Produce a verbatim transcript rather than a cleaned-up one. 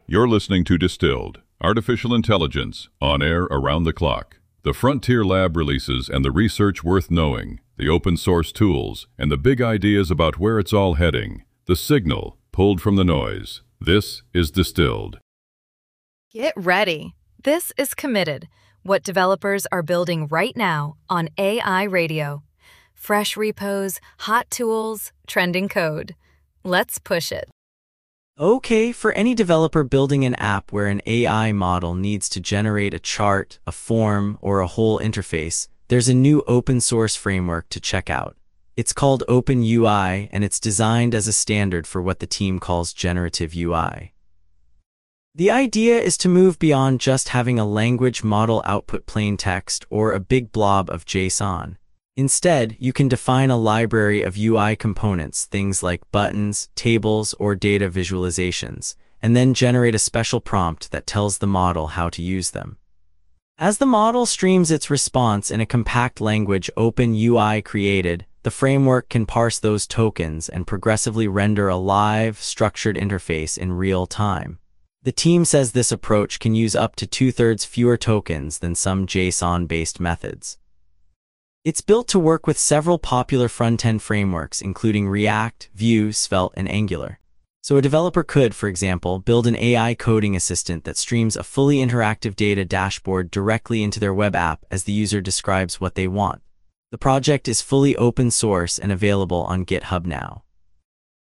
You're listening to Distilled, Artificial Intelligence, on air around the clock. The Frontier Lab releases and the research worth knowing, the open source tools, and the big ideas about where it's all heading. The signal pulled from the noise. This is Distilled. Get ready. This is Committed, what developers are building right now on A I Radio. Fresh repos, hot tools, trending code. Let's push it. Okay, for any developer building an app where an A I model needs to generate a chart, a form, or a whole interface, there's a new open source framework to check out. It's called OpenUI, and it's designed as a standard for what the team calls generative U I. The idea is to move beyond just having a language model output plain text or a big blob of JSON. Instead, you can define a library of U I components, things like buttons, tables, or data visualizations, and then generate a special prompt that tells the model how to use them. As the model streams its response in a compact language OpenUI created, the framework can parse those tokens and progressively render a live, structured interface in real time. The team says this approach can use up to two-thirds fewer tokens than some JSON-based methods. It's built to work with several popular front-end frameworks, including React, Vue, Svelte, and Angular. So a developer could, for example, build an A I coding assistant that streams a fully interactive data dashboard directly into their web app as the user describes what they want. The project is fully open source and available on GitHub now.